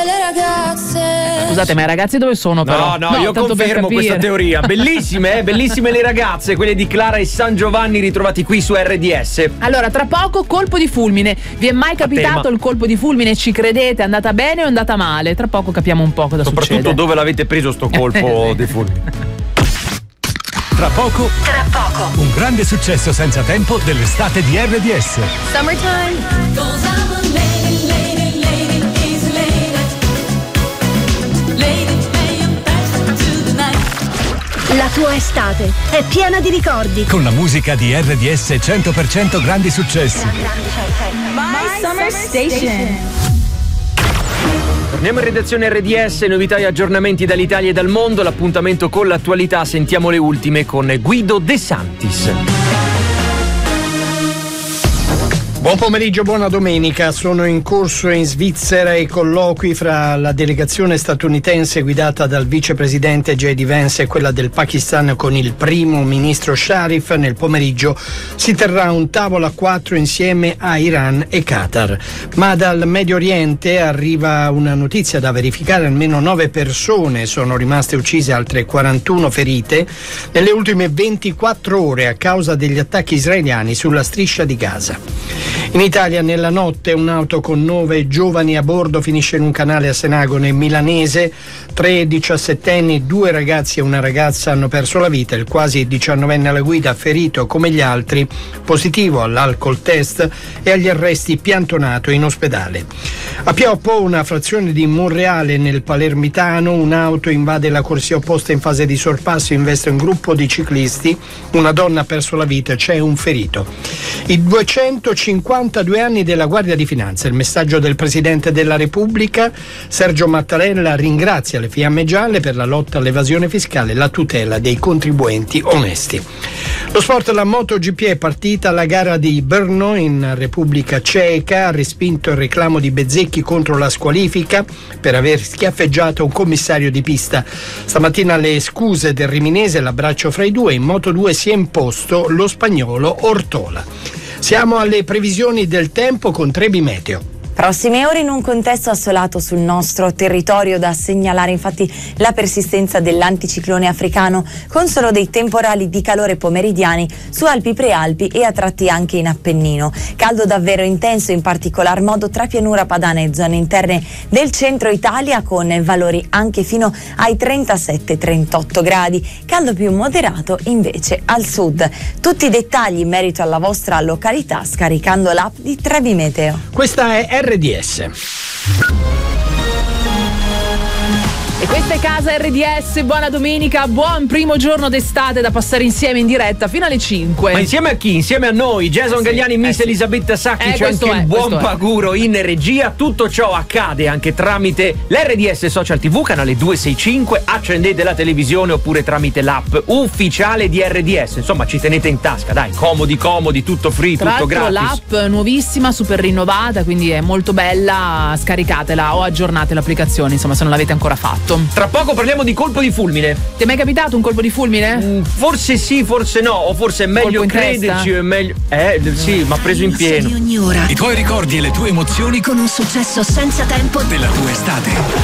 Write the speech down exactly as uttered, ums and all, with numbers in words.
Scusate, ma i ragazzi dove sono però? No, no, io confermo questa teoria. Bellissime, eh? Bellissime le ragazze, quelle di Clara e San Giovanni, ritrovati qui su R D S. Allora, tra poco colpo di fulmine. Vi è mai capitato il colpo di fulmine? Ci credete? È andata bene o è andata male? Tra poco capiamo un po' cosa Soprattutto succede. Soprattutto dove l'avete preso sto colpo di fulmine. Tra poco, tra poco, un grande successo senza tempo dell'estate di R D S. Summertime. La tua estate è piena di ricordi. Con la musica di R D S cento per cento grandi successi. My Summer Station. Torniamo in redazione R D S, novità e aggiornamenti dall'Italia e dal mondo. L'appuntamento con l'attualità, sentiamo le ultime con Guido De Santis. Buon pomeriggio, buona domenica. Sono in corso in Svizzera i colloqui fra la delegazione statunitense guidata dal vicepresidente J D Vance e quella del Pakistan con il primo ministro Sharif. Nel pomeriggio si terrà un tavolo a quattro insieme a Iran e Qatar. Ma dal Medio Oriente arriva una notizia da verificare: almeno nove persone sono rimaste uccise, altre quarantuno ferite nelle ultime ventiquattro ore a causa degli attacchi israeliani sulla striscia di Gaza. In Italia nella notte un'auto con nove giovani a bordo finisce in un canale a Senagone milanese. Tre diciassettenni, due ragazzi e una ragazza hanno perso la vita. Il quasi diciannovenne alla guida, ferito come gli altri, positivo all'alcol test e agli arresti, piantonato in ospedale. A Pioppo, una frazione di Monreale nel Palermitano, un'auto invade la corsia opposta in fase di sorpasso, investe un gruppo di ciclisti. Una donna ha perso la vita, c'è un ferito. I duecentocinquantadue anni della Guardia di Finanza, il messaggio del Presidente della Repubblica. Sergio Mattarella ringrazia le Fiamme Gialle per la lotta all'evasione fiscale e la tutela dei contribuenti onesti. Lo sport, la MotoGP è partita, la gara di Brno in Repubblica Ceca ha respinto il reclamo di Bezzecchi contro la squalifica per aver schiaffeggiato un commissario di pista. Stamattina le scuse del riminese, l'abbraccio fra i due. In Moto due si è imposto lo spagnolo Ortola. Siamo alle previsioni del tempo con Trebi Meteo. Prossime ore in un contesto assolato sul nostro territorio. Da segnalare infatti la persistenza dell'anticiclone africano con solo dei temporali di calore pomeridiani su Alpi Prealpi e a tratti anche in Appennino. Caldo davvero intenso in particolar modo tra pianura padana e zone interne del centro Italia con valori anche fino ai trentasette trentotto gradi. Caldo più moderato invece al sud. Tutti i dettagli in merito alla vostra località scaricando l'app di Trebi Meteo. Questa è R D S. E questa è Casa R D S, buona domenica, buon primo giorno d'estate da passare insieme in diretta fino alle cinque. Ma insieme a chi? Insieme a noi, Jason eh sì, Gagliani, Miss eh sì. Elisabetta Sacchi, eh, c'è anche è, il buon è. Paguro in regia. Tutto ciò accade anche tramite l'R D S Social T V, canale duecentosessantacinque, accendete la televisione oppure tramite l'app ufficiale di R D S. Insomma, ci tenete in tasca, dai, comodi comodi, tutto free, Tra tutto gratis. L'app nuovissima, super rinnovata, quindi è molto bella, scaricatela o aggiornate l'applicazione, insomma, se non l'avete ancora fatto. Tra poco parliamo di colpo di fulmine. Ti è mai capitato un colpo di fulmine? Mm, forse sì, forse no, o forse è meglio crederci, è meglio. Eh, sì, ma preso in pieno. I tuoi ricordi e le tue emozioni con un successo senza tempo della tua estate.